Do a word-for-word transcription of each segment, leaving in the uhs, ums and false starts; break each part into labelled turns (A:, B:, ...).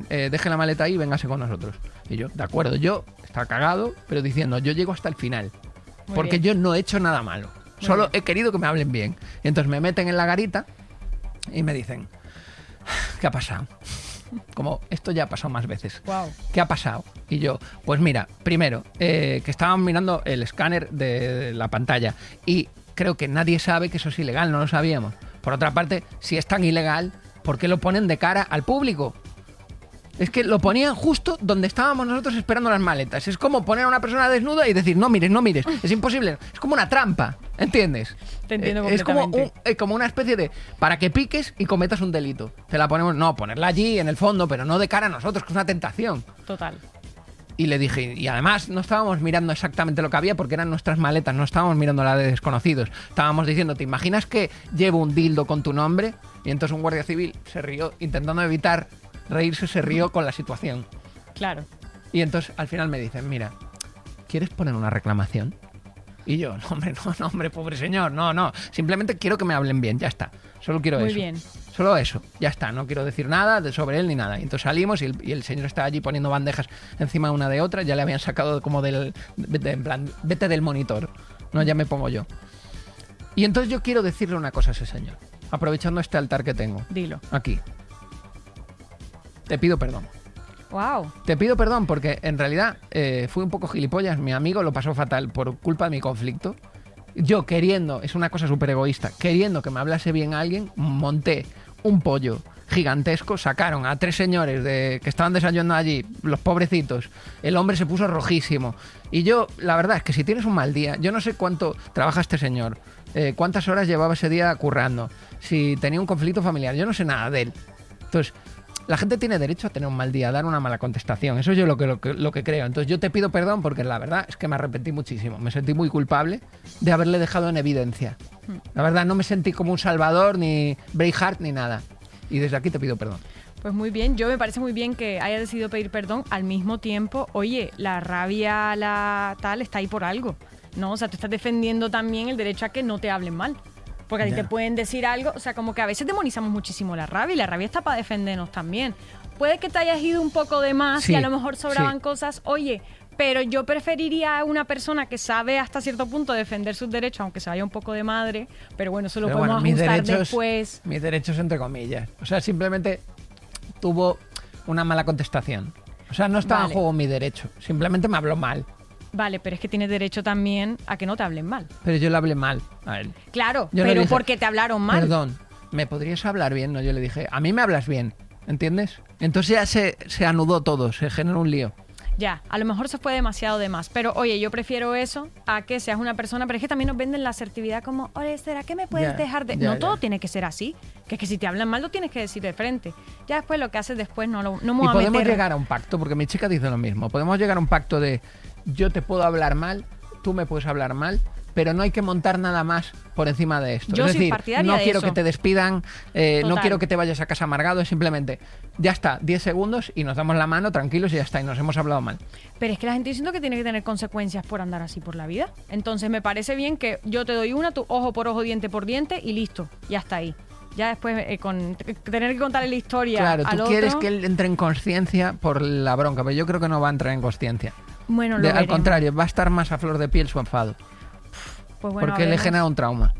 A: eh, deje la maleta ahí y véngase con nosotros. Y yo, de acuerdo, yo estaba cagado, pero diciendo, yo llego hasta el final. Muy porque bien. Yo no he hecho nada malo. Muy Solo bien. He querido que me hablen bien. Y entonces me meten en la garita y me dicen, ¿qué ha pasado? Como, esto ya ha pasado más veces.
B: Wow.
A: ¿Qué ha pasado? Y yo, pues mira, primero, eh, que estaban mirando el escáner de la pantalla y creo que nadie sabe que eso es ilegal, no lo sabíamos. Por otra parte, si es tan ilegal, ¿por qué lo ponen de cara al público? Es que lo ponían justo donde estábamos nosotros esperando las maletas. Es como poner a una persona desnuda y decir, no mires, no mires. Es imposible. Es como una trampa, ¿entiendes?
B: Te entiendo
A: eh,
B: completamente.
A: Es como, un, eh, como una especie de, para que piques y cometas un delito. Te la ponemos, no, ponerla allí en el fondo, pero no de cara a nosotros, que es una tentación.
B: Total.
A: Y le dije, y además no estábamos mirando exactamente lo que había porque eran nuestras maletas, no estábamos mirando la de desconocidos. Estábamos diciendo, ¿te imaginas que llevo un dildo con tu nombre? Y entonces un guardia civil se rió, intentando evitar reírse, se rió con la situación.
B: Claro.
A: Y entonces al final me dicen, mira, ¿quieres poner una reclamación? Y yo, no hombre, no, no, hombre, pobre señor, no, no. Simplemente quiero que me hablen bien, ya está. Solo quiero
B: Muy
A: eso.
B: Muy bien.
A: Solo eso, ya está. No quiero decir nada de sobre él ni nada. Y entonces salimos y el, y el señor estaba allí poniendo bandejas encima una de otra. Ya le habían sacado como del... De, de, en plan, vete del monitor. No, ya me pongo yo. Y entonces yo quiero decirle una cosa a ese señor. Aprovechando este altar que tengo.
B: Dilo.
A: Aquí. Te pido perdón.
B: Wow.
A: Te pido perdón porque en realidad eh, fui un poco gilipollas. Mi amigo lo pasó fatal por culpa de mi conflicto. Yo queriendo, es una cosa súper egoísta, queriendo que me hablase bien alguien, monté un pollo gigantesco, sacaron a tres señores de, que estaban desayunando allí, los pobrecitos, el hombre se puso rojísimo. Y yo, la verdad es que si tienes un mal día, yo no sé cuánto trabaja este señor, eh, cuántas horas llevaba ese día currando, si tenía un conflicto familiar, yo no sé nada de él. Entonces, la gente tiene derecho a tener un mal día, a dar una mala contestación. Eso es yo lo que, lo, que, lo que creo. Entonces yo te pido perdón porque la verdad es que me arrepentí muchísimo. Me sentí muy culpable de haberle dejado en evidencia. La verdad, no me sentí como un salvador, ni Braveheart, ni nada. Y desde aquí te pido perdón.
B: Pues muy bien, yo me parece muy bien que haya decidido pedir perdón. Al mismo tiempo, oye, la rabia, la tal, está ahí por algo, ¿no? O sea, tú estás defendiendo también el derecho a que no te hablen mal. Porque a ti te pueden decir algo, o sea, como que a veces demonizamos muchísimo la rabia y la rabia está para defendernos también. Puede que te hayas ido un poco de más
A: sí,
B: y a lo mejor sobraban
A: sí.
B: cosas, oye, pero yo preferiría a una persona que sabe hasta cierto punto defender sus derechos, aunque se vaya un poco de madre, pero bueno, eso lo
A: pero
B: podemos
A: bueno,
B: ajustar
A: mis derechos,
B: después.
A: Mis derechos entre comillas. O sea, simplemente tuvo una mala contestación. O sea, no estaba
B: vale.
A: en juego mi derecho, simplemente me habló mal.
B: Vale, pero es que tienes derecho también a que no te hablen mal.
A: Pero yo le hablé mal a él.
B: Claro,
A: yo
B: pero
A: dije,
B: porque te hablaron mal.
A: Perdón, ¿me podrías hablar bien? No, yo le dije, a mí me hablas bien, ¿entiendes? Entonces ya se, se anudó todo, se generó un lío.
B: Ya, a lo mejor se fue demasiado de más, pero oye, yo prefiero eso a que seas una persona, pero es que también nos venden la asertividad como, oye, ¿será que me puedes
A: ya,
B: dejar de...?
A: Ya,
B: no
A: ya.
B: todo tiene que ser así, que es que si te hablan mal lo tienes que decir de frente. Ya después lo que haces después no, lo, no me voy
A: Y
B: a
A: podemos
B: meter...
A: llegar a un pacto, porque mi chica dice lo mismo, podemos llegar a un pacto de yo te puedo hablar mal, tú me puedes hablar mal, pero no hay que montar nada más por encima de esto.
B: Yo
A: es
B: soy
A: decir,
B: partidaria
A: no
B: de
A: quiero
B: eso.
A: que te despidan, eh, no
B: Total.
A: quiero que te vayas a casa amargado, es simplemente, ya está, diez segundos y nos damos la mano tranquilos y ya está, y nos hemos hablado mal.
B: Pero es que la gente diciendo que tiene que tener consecuencias por andar así por la vida. Entonces me parece bien que yo te doy una, tu ojo por ojo, diente por diente y listo, ya está ahí. Ya después eh, con t- tener que contarle la historia
A: Claro,
B: al
A: tú
B: otro,
A: quieres que él entre en conciencia por la bronca, pero yo creo que no va a entrar en conciencia.
B: bueno, lo
A: De- al
B: veremos.
A: contrario, va a estar más a flor de piel su enfado,
B: Pues bueno,
A: porque le
B: hablemos.
A: genera un trauma.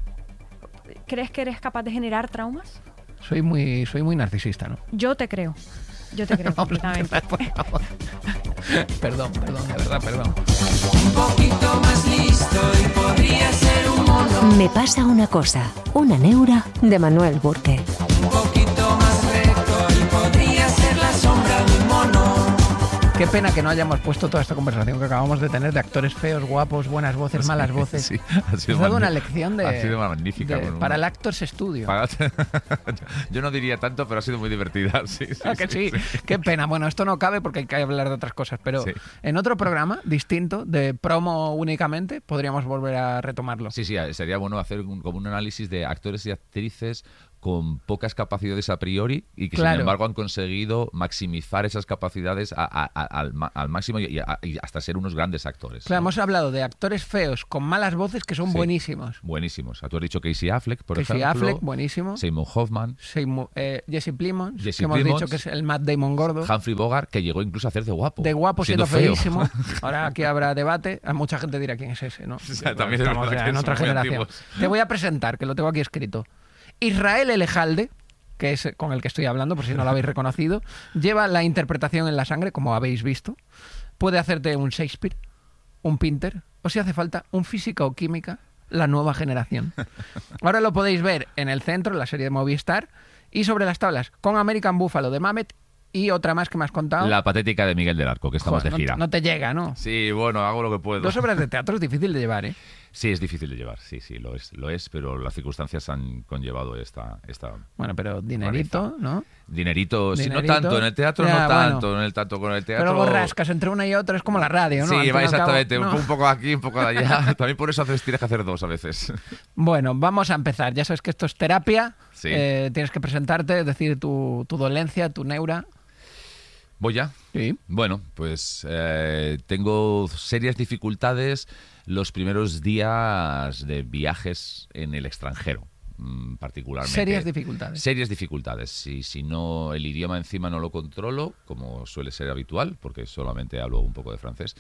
B: ¿Crees que eres capaz de generar traumas?
A: Soy muy, soy muy narcisista, ¿no?
B: Yo te creo. Yo te creo
A: Vamos a
B: completamente.
A: empezar, por favor. Perdón, perdón, de verdad, perdón.
C: Un poquito más listo y podría ser un mono.
D: Me pasa una cosa, una neura de Manuel Burke.
C: Un poquito más recto y podría ser la sombra de un mono.
A: Qué pena que no hayamos puesto toda esta conversación que acabamos de tener de actores feos, guapos, buenas voces, malas voces.
E: Sí, ha sido
A: Has dado una
E: magní-
A: lección de,
E: ha sido magnífica.
A: de-
E: Bueno,
A: para el
E: una-
A: Actors Studio.
E: para- Yo no diría tanto, pero ha sido muy divertida. Sí, sí,
A: ¿A que sí? Qué pena. Bueno, esto no cabe porque hay que hablar de otras cosas, pero
E: Sí.
A: en otro programa distinto, de promo únicamente, podríamos volver a retomarlo.
E: Sí, sí, sería bueno hacer un- como un análisis de actores y actrices con pocas capacidades a priori y que
A: Claro.
E: sin embargo han conseguido maximizar esas capacidades a- a- a- al, ma- al máximo y, a- y hasta ser unos grandes actores.
A: Claro,
E: ¿no?
A: hemos hablado de actores feos con malas voces que son
E: Sí.
A: buenísimos.
E: Buenísimos. Tú has dicho Casey Affleck, por
A: Casey
E: ejemplo.
A: Affleck, buenísimo.
E: Seymour Hoffman.
A: Seymour- eh, Jesse Plimons,
E: Jesse
A: que hemos
E: Plimons.
A: dicho que es el Matt Damon gordo.
E: Humphrey Bogart, que llegó incluso a hacer de guapo.
A: De guapo siendo,
E: feo.
A: feísimo. Ahora aquí habrá debate. A mucha gente dirá quién es ese, ¿no?
E: sea, también es
A: Estamos
E: verdad
A: ya
E: que
A: en
E: son
A: otra
E: muy
A: generación.
E: antiguos.
A: Te voy a presentar, que lo tengo aquí escrito. Israel Elejalde, que es con el que estoy hablando, por si no lo habéis reconocido, lleva la interpretación en la sangre, como habéis visto. Puede hacerte un Shakespeare, un Pinter, o si hace falta, un física o química, la nueva generación. Ahora lo podéis ver en el centro, en la serie de Movistar, y sobre las tablas, con American Buffalo de Mamet y otra más que me has contado.
E: La patética de Miguel del Arco, que estamos
A: Joder,
E: de gira.
A: no, no te llega, ¿no?
E: Sí, bueno, hago lo que puedo.
A: Dos obras de teatro es difícil de llevar, ¿eh?
E: Sí, es difícil de llevar, sí, sí, lo es, lo es, pero las circunstancias han conllevado esta, esta
A: Bueno, pero dinerito, ¿no?
E: dinerito, sí, no
A: Dinerito.
E: tanto, en el teatro
A: Ya,
E: no tanto,
A: bueno.
E: en el tanto con el teatro.
A: Pero luego rascas entre una y otra, es como la radio, ¿no? Al
E: Sí,
A: fin
E: va
A: y al cabo,
E: exactamente,
A: no.
E: un poco aquí, un poco de allá. También por eso haces, tienes que hacer dos a veces.
A: Bueno, vamos a empezar. Ya sabes que esto es terapia.
E: Sí.
A: Eh, tienes que presentarte, decir tu, tu dolencia, tu neura.
E: ¿Voy ya?
A: Sí.
E: Bueno, pues eh, tengo serias dificultades los primeros días de viajes en el extranjero, mm, particularmente.
A: Serias dificultades.
E: Serias dificultades. Si, si no, el idioma encima no lo controlo, como suele ser habitual, porque solamente hablo un poco de francés,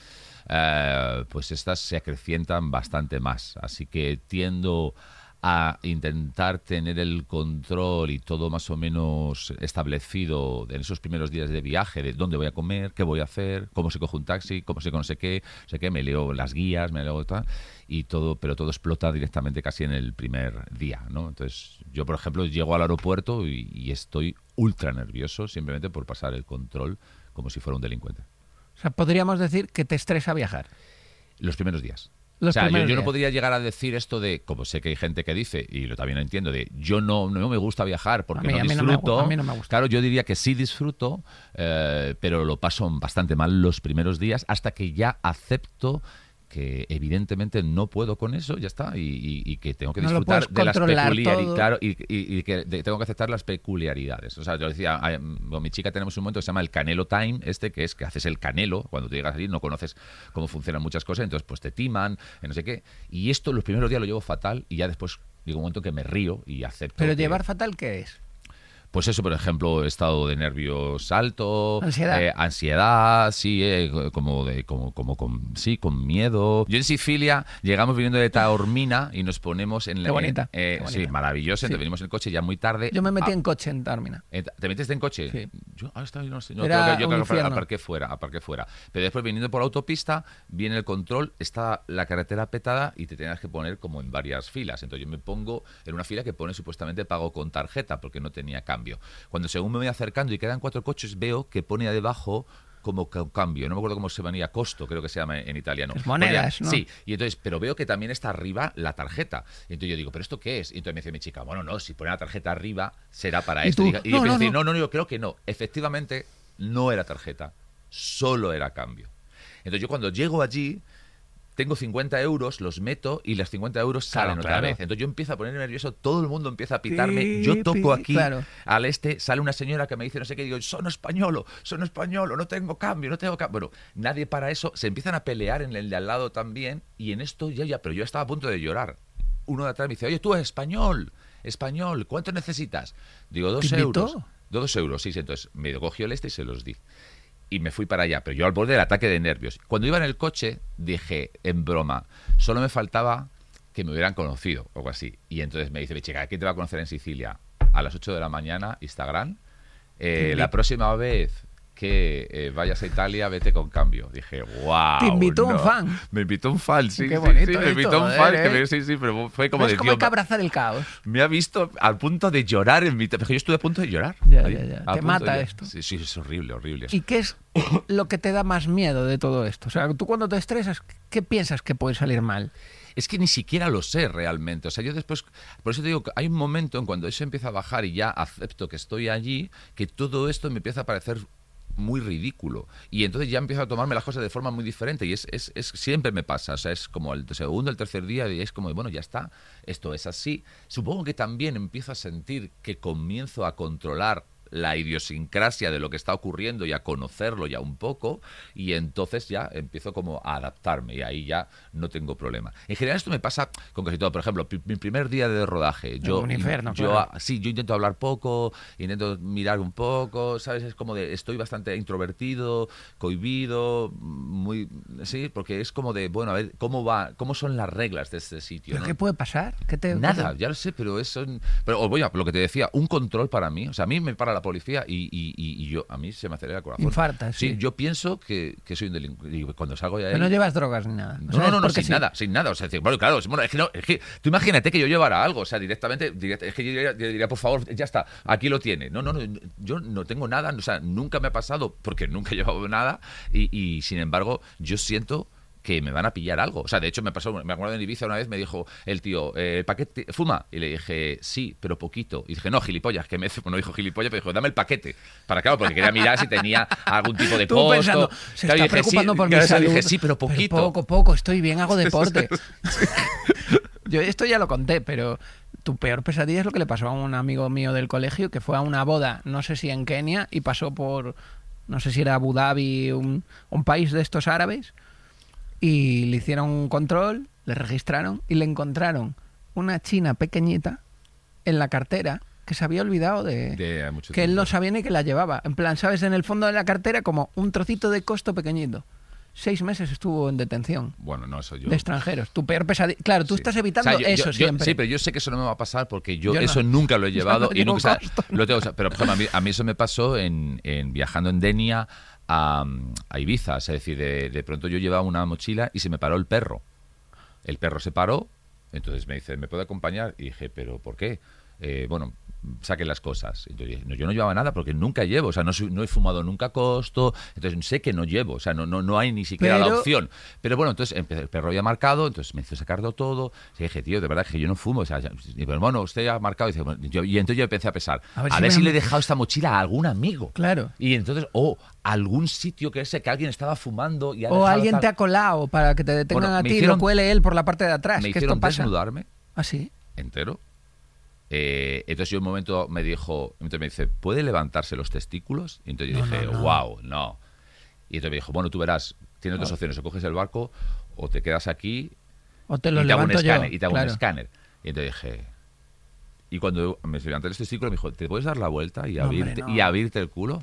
E: eh, pues estas se acrecientan bastante más. Así que tiendo a intentar tener el control y todo más o menos establecido en esos primeros días de viaje, de dónde voy a comer, qué voy a hacer, cómo se coge un taxi, cómo se conoce qué, sé qué, me leo las guías, me leo tal, y todo, pero todo explota directamente casi en el primer día, ¿no? Entonces, yo, por ejemplo, llego al aeropuerto y, y estoy ultra nervioso simplemente por pasar el control como si fuera un delincuente.
A: O sea, podríamos decir que te estresa viajar.
E: Los primeros días.
A: Los
E: o sea, yo,
A: primeros
E: yo no
A: días.
E: podría llegar a decir esto de, como sé que hay gente que dice, y lo también lo entiendo, de yo no, no me gusta viajar porque
A: A mí-
E: no
A: a mí no me
E: disfruto.
A: gu- a mí no me gusta.
E: Claro, yo diría que sí disfruto, eh, pero lo paso bastante mal los primeros días hasta que ya acepto que evidentemente no puedo con eso, ya está, y, y- y que tengo que
A: No lo
E: disfrutar
A: puedes
E: de las
A: controlar
E: peculiaridades,
A: todo.
E: claro, y, y- y que de- tengo que aceptar las peculiaridades. O sea, yo decía, a- con mi chica tenemos un momento que se llama el Canelo Time, este que es que haces el canelo, cuando tú llegas allí no conoces cómo funcionan muchas cosas, entonces pues te timan, eh, no sé qué, y esto los primeros días lo llevo fatal y ya después llega un momento que me río y acepto.
A: Pero
E: que-
A: llevar fatal, ¿qué es?
E: Pues eso, por ejemplo, estado de nervios alto,
A: Ansiedad.
E: eh, ansiedad, sí, eh, como de, como, como con, sí, con miedo. Yo en Sicilia llegamos viniendo de Taormina y nos ponemos en la,
A: Qué bonita,
E: eh,
A: qué
E: sí,
A: bonita.
E: maravilloso. Entonces
A: Sí.
E: venimos en el coche ya muy tarde.
A: Yo me metí
E: Ah,
A: en coche en Tármina.
E: eh, ¿Te metiste en coche?
A: Sí.
E: Yo, ah, está, yo no sé. No,
A: Era
E: creo que yo
A: un
E: creo que
A: infierno.
E: aparqué fuera, aparqué fuera. Pero después viniendo por autopista, viene el control, está la carretera petada y te tenías que poner como en varias filas. Entonces yo me pongo en una fila que pone supuestamente pago con tarjeta porque no tenía cambio. Cuando según me voy acercando y quedan cuatro coches, veo que pone debajo como ca- cambio, no me acuerdo cómo se venía, costo, creo que se llama en italiano.
A: Es monedas,
E: Ponía-
A: ¿no?
E: Sí, y entonces, pero veo que también está arriba la tarjeta. Y entonces yo digo, ¿pero esto qué es? Y entonces me dice mi chica, bueno, no, si pone la tarjeta arriba, será para
A: ¿Y
E: esto.
A: tú?
E: Y, diga- y
A: No,
E: yo
A: no,
E: pensé,
A: no.
E: no, no, no, yo creo que no. Efectivamente, no era tarjeta, solo era cambio. Entonces yo cuando llego allí, tengo cincuenta euros, los meto y las cincuenta euros
A: Claro,
E: salen otra
A: claro.
E: vez. Entonces yo empiezo a ponerme nervioso, todo el mundo empieza a pitarme,
A: Pi,
E: yo toco
A: pi,
E: aquí,
A: claro.
E: al este, sale una señora que me dice no sé qué, digo, son españolo, son españolo, no tengo cambio, no tengo cambio. Bueno, nadie para eso, se empiezan a pelear en el de al lado también y en esto ya, ya, pero yo estaba a punto de llorar. Uno de atrás me dice, oye, tú español, español, ¿cuánto necesitas? Digo, dos
A: ¿Te invitó?
E: euros. Dos euros, sí, sí, entonces me cogió el este y se los di. Y me fui para allá, pero yo al borde del ataque de nervios. Cuando iba en el coche, dije, en broma, solo me faltaba que me hubieran conocido, o algo así. Y entonces me dice, mi chica, ¿quién te va a conocer en Sicilia? A las ocho de la mañana, Instagram. Eh, la próxima vez que eh, vayas a Italia, vete con cambio. Dije, wow.
A: Te invitó un
E: no".
A: fan.
E: Me invitó un fan, sí.
A: Qué
E: sí,
A: bonito
E: sí, me
A: esto,
E: invitó un
A: joder,
E: fan,
A: ¿eh?
E: que me, sí, sí, pero fue como
A: ¿Ves
E: de
A: cómo hay
E: Dios,
A: que abrazar el caos?
E: me ha visto al punto de llorar en mi... Porque yo estuve a punto de llorar.
A: Ya,
E: Ahí,
A: ya, ya.
E: a
A: Te
E: punto
A: mata
E: de-
A: esto.
E: Sí, sí, es horrible, horrible.
A: ¿Y qué es lo que te da más miedo de todo esto? O sea, tú cuando te estresas, ¿qué piensas que puede salir mal?
E: Es que ni siquiera lo sé realmente. O sea, yo después... Por eso te digo que hay un momento en cuando eso empieza a bajar y ya acepto que estoy allí, que todo esto me empieza a parecer muy ridículo. Y entonces ya empiezo a tomarme las cosas de forma muy diferente y es, es, es siempre me pasa. O sea, es como el segundo, el tercer día y es como, bueno, ya está, esto es así. Supongo que también empiezo a sentir que comienzo a controlar la idiosincrasia de lo que está ocurriendo y a conocerlo ya un poco y entonces ya empiezo como a adaptarme y ahí ya no tengo problema. En general esto me pasa con casi todo. Por ejemplo, pi- mi primer día de rodaje, yo,
A: un infierno,
E: yo
A: claro.
E: sí, yo intento hablar poco, intento mirar un poco, ¿sabes? Es como de, estoy bastante introvertido, cohibido, muy, sí, porque es como de, bueno, a ver, ¿cómo va, cómo son las reglas de este sitio?
A: ¿Pero
E: ¿no?
A: qué puede pasar? ¿Qué te,
E: Nada,
A: qué te-
E: ya lo sé, pero eso... Pero os voy a lo que te decía, un control para mí, o sea, a mí me para la policía y, y, y- y yo, a mí se me acelera el corazón.
A: Infartas, sí.
E: yo pienso que, que soy un delincuente. Y cuando salgo de ahí...
A: Pero no llevas drogas ni nada. O
E: No,
A: sea,
E: no,
A: es
E: no, no,
A: porque
E: sin
A: sí.
E: nada, sin nada. O sea, es decir, bueno, claro, es, bueno, es que no, es que tú imagínate que yo llevara algo, o sea, directamente, direct- es que yo diría, yo diría, por favor, ya está, aquí lo tiene. No, no, no, yo no tengo nada, o sea, nunca me ha pasado porque nunca he llevado nada y, y sin embargo, yo siento que me van a pillar algo. O sea, de hecho me pasó, me acuerdo en Ibiza una vez me dijo el tío, eh, ¿paquete fuma? Y le dije, sí, pero poquito. Y dije, no, gilipollas, que me no dijo gilipollas, pero dijo, dame el paquete. Para claro, porque quería mirar si tenía algún tipo de
A: Tú
E: posto.
A: pensando, se
E: Claro,
A: está
E: y dije,
A: preocupando
E: sí,
A: por mi
E: claro,
A: salud.
E: dije, sí, pero poquito.
A: poco, poco, estoy bien, hago deporte. Yo esto ya lo conté, pero tu peor pesadilla es lo que le pasó a un amigo mío del colegio que fue a una boda, no sé si en Kenia, y pasó por, no sé si era Abu Dhabi, un, un país de estos árabes, y le hicieron un control, le registraron y le encontraron una china pequeñita en la cartera que se había olvidado de,
E: De mucho
A: que él
E: tiempo.
A: no sabía ni que la llevaba. En plan, ¿sabes? En el fondo de la cartera como un trocito de costo pequeñito. Seis meses estuvo en detención
E: Bueno, no, eso yo...
A: de extranjeros. Tu peor pesadilla. Claro, tú
E: Sí.
A: estás evitando
E: O sea, yo-
A: eso
E: yo- yo-
A: siempre.
E: Sí, pero yo sé que eso no me va a pasar porque yo,
A: Yo no.
E: eso nunca lo he
A: Yo
E: llevado
A: no
E: y
A: llevo
E: nunca o sea,
A: costo.
E: lo tengo. O sea, pero por ejemplo, a mí, a mí eso me pasó en, en viajando en Denia a, a Ibiza. Es decir, de, de pronto yo llevaba una mochila y se me paró el perro. El perro se paró, entonces me dice, ¿me puede acompañar? Y dije, ¿pero por qué? Eh, bueno, saquen las cosas. Entonces dije, no, yo no llevaba nada porque nunca llevo, o sea, no, soy- no he fumado nunca costo, entonces sé que no llevo, o sea, no, no, no hay ni siquiera la
A: Pero-
E: opción. Pero bueno, entonces empecé, el perro había marcado, entonces me hizo sacarlo todo. Y dije, tío, de verdad que yo no fumo. O sea, ya- y, pero bueno, usted ya ha marcado. Y, dice, bueno, yo- y entonces yo empecé a pensar,
A: A
E: a
A: ver
E: ver,
A: si me
E: si
A: han-
E: le he dejado esta mochila a algún amigo.
A: Claro.
E: Y entonces, o algún sitio que sé que alguien estaba fumando y ha
A: O
E: dejado
A: alguien
E: tal-
A: te ha colado para que te detengan
E: Bueno,
A: a
E: me
A: ti y
E: hicieron-
A: lo cuele él por la parte de atrás.
E: Me
A: que
E: hicieron
A: esto pasa.
E: desnudarme
A: ¿Ah, sí?
E: entero. Eh, entonces yo un momento me dijo, entonces me dice, ¿puede levantarse los testículos? Y entonces yo
A: No,
E: dije,
A: no, no.
E: wow, no. Y entonces me dijo, bueno, tú verás, tienes dos opciones, o coges el barco o te quedas aquí
A: O te lo
E: y te hago un
A: levanto yo.
E: escáner. Y te hago
A: claro.
E: un escáner. Y entonces dije... Y cuando me levanté los testículos me dijo, ¿te puedes dar la vuelta y,
A: No, hombre,
E: abrirte,
A: no.
E: y abrirte el culo?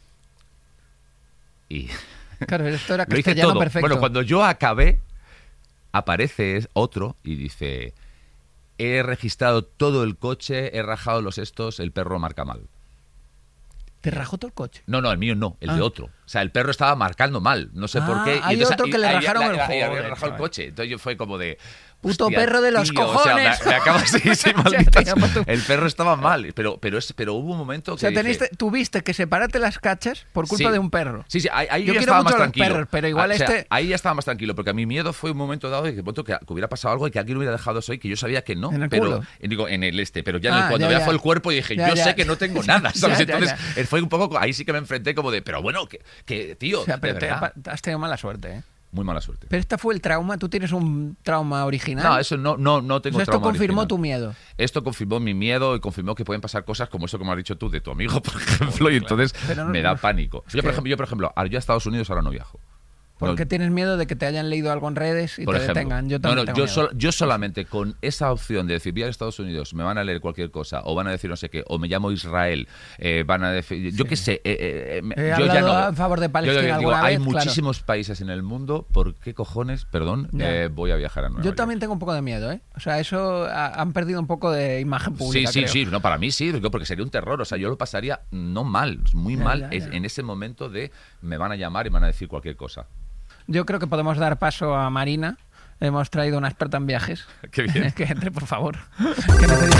E: Y
A: Claro, esto era
E: lo hice
A: castellano
E: todo.
A: perfecto.
E: Bueno, cuando yo acabé, aparece otro y dice, he registrado todo el coche, he rajado los estos, el perro marca mal.
A: ¿Te rajó todo el coche?
E: No, no, el mío no, el
A: Ah.
E: de otro. O sea, el perro estaba marcando mal, no sé
A: Ah,
E: por qué.
A: hay
E: entonces-
A: otro que le
E: y-
A: rajaron
E: y-
A: el
E: y- y había
A: joder,
E: rajado el
A: chaval.
E: coche. Entonces yo fue como de...
A: Puto
E: hostia,
A: perro de los
E: tío, o sea, me-
A: cojones.
E: me acaba- sí, sí,
A: Ya
E: maldita
A: te llamo tú.
E: El perro estaba mal, pero, pero, es, pero hubo un momento que
A: O sea,
E: dije-
A: teniste, tuviste que separarte las cachas por culpa
E: Sí.
A: de un perro.
E: Sí, sí, ahí, ahí
A: Yo
E: ya
A: quiero
E: estaba
A: mucho
E: más
A: a los
E: tranquilo.
A: perros, pero igual
E: Ah, o sea,
A: este-
E: ahí ya estaba más tranquilo, porque a mi miedo fue un momento dado de que, pronto que, que hubiera pasado algo y que alguien hubiera dejado eso ahí, que yo sabía que no.
A: ¿En el
E: pero,
A: culo?
E: eh, digo, en el este, pero ya
A: Ah,
E: cuando
A: ya,
E: ya,
A: ya.
E: fue el cuerpo y dije,
A: Ya,
E: yo
A: ya.
E: sé que no tengo nada, ¿sabes?
A: Ya, ya,
E: Entonces
A: ya.
E: eh, fue un poco, ahí sí que me enfrenté como de, pero bueno, que, que tío,
A: O sea, pero
E: de
A: te,
E: verdad,
A: has tenido mala suerte, ¿eh?
E: muy mala suerte.
A: Pero este fue el trauma. ¿Tú tienes un trauma original?
E: No, eso no, no, no
A: O
E: tengo
A: sea, esto
E: trauma
A: confirmó
E: original.
A: tu miedo.
E: Esto confirmó mi miedo y confirmó que pueden pasar cosas como eso que me has dicho tú de tu amigo, por ejemplo, y entonces
A: Pero no-
E: me da
A: no-
E: pánico.
A: es
E: Yo, por
A: que-
E: ejemplo, yo, por ejemplo, yo a Estados Unidos ahora no viajo.
A: Porque
E: No,
A: tienes miedo de que te hayan leído algo en redes y
E: por
A: te
E: ejemplo.
A: detengan. Yo
E: no,
A: también
E: no,
A: tengo
E: yo,
A: miedo.
E: sol- yo solamente con esa opción de decir, voy a Estados Unidos, me van a leer cualquier cosa, o van a decir no sé qué, o me llamo Israel, eh, van a decir, yo qué sé, eh, eh, eh, me-
A: He
E: yo ya
A: hablado
E: no.
A: a favor de
E: Yo
A: Palestina
E: digo,
A: alguna
E: hay
A: vez, claro.
E: muchísimos países en el mundo, ¿por qué cojones, perdón,
A: Ya.
E: eh, voy a viajar a Nueva
A: Yo
E: York?
A: también tengo un poco de miedo, ¿eh? O sea, eso ha- han perdido un poco de imagen
E: Sí,
A: pública.
E: sí,
A: creo.
E: sí, no, para mí sí, digo, porque sería un terror, o sea, yo lo pasaría no mal, muy
A: Ya,
E: mal
A: ya,
E: es-
A: ya.
E: en ese momento de me van a llamar y me van a decir cualquier cosa.
A: Yo creo que podemos dar paso a Marina. Hemos traído una experta en viajes.
E: Qué bien.
A: Que entre, por favor. Que necesita